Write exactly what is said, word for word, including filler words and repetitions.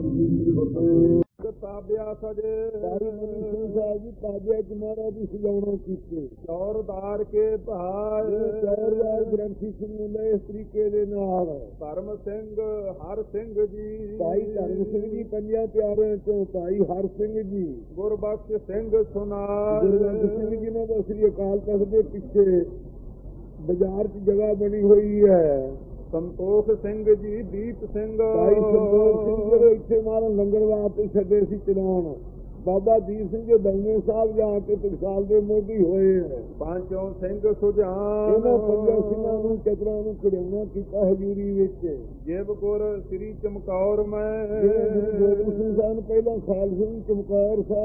ਤਾਬਿਆ ਸਜੇ ਭਾਈ ਮਨੀ ਸਿੰਘ ਸਾਹਿਬ ਜੀ ਤਾਬਿਆ ਚ ਮਹਾਰਾਜ ਦੀ ਸਜਾਉਣਾ ਕੀਤੇ। ਚੌਰਦਾਰ ਕੇ ਭਾਏ ਚੌਰਦਾਰ ਗ੍ਰੰਥੀ ਸਿੰਘ ਨੇ ਇਸ ਤਰੀਕੇ ਦੇ ਨਾਲ ਧਰਮ ਸਿੰਘ ਹਰ ਸਿੰਘ ਜੀ ਭਾਈ ਧਰਮ ਸਿੰਘ ਜੀ ਪੰਜਾਂ ਪਿਆਰਿਆਂ ਚੋਂ ਭਾਈ ਹਰ ਸਿੰਘ ਜੀ ਗੁਰਬਖਸ਼ ਸਿੰਘ ਸੁਨਾਰ ਗੁਰਬਖਸ਼ ਸਿੰਘ ਜੀ ਨੇ ਤਾਂ ਸ੍ਰੀ ਅਕਾਲ ਤਖਤ ਦੇ ਪਿੱਛੇ ਬਾਜ਼ਾਰ ਚ ਜਗ੍ਹਾ ਬਣੀ ਹੋਈ ਹੈ। ਸੰਤੋਖ ਸਿੰਘ ਜੀ ਦੀਪ ਸਿੰਘ ਭਾਈ ਸੰਤੋਖ ਸਿੰਘ ਜਿਹੜੇ ਇੱਥੇ ਮਾਰਨ ਲੰਗਰ ਵਾਸਤੇ ਛੱਡੇ ਸੀ ਚਲਾਉਣ। ਬਾਬਾ ਦੀਪ ਸਿੰਘ ਜੀ ਦੰਗੇ ਸਾਹਿਬ ਜਾ ਕੇ ਟਕਸਾਲ ਦੇ ਮੋਢੀ ਹੋਏ ਹੈ। ਪੰਚੋਂ ਸਿੰਘ ਸੁਜਾਨ ਇਹਨਾਂ ਪੰਜਾਂ ਸਿੰਘਾਂ ਨੂੰ ਚਤਰਾਂ ਨੂੰ ਖੜਿਆਉਣਾ ਕੀਤਾ ਹਜ਼ੂਰੀ ਵਿੱਚ। ਜਿਵ ਗੁਰ ਸ੍ਰੀ ਚਮਕੌਰ ਮੈਂ ਗੁਰੂ ਗੋਬਿੰਦ ਸਿੰਘ ਸਾਹਿਬ ਪਹਿਲਾਂ ਖਾਲਸੇ ਨੂੰ ਚਮਕੌਰ ਸਾਹਿਬ